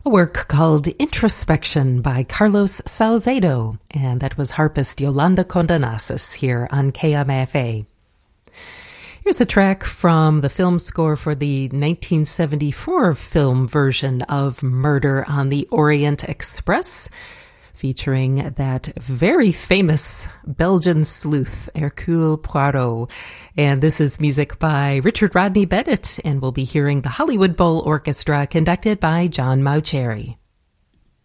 A work called Introspection by Carlos Salcedo, and that was harpist Yolanda Condenasis here on KMFA. Here's a track from the film score for the 1974 film version of Murder on the Orient Express, featuring that very famous Belgian sleuth, Hercule Poirot. And this is music by Richard Rodney Bennett, and we'll be hearing the Hollywood Bowl Orchestra conducted by John Mauceri.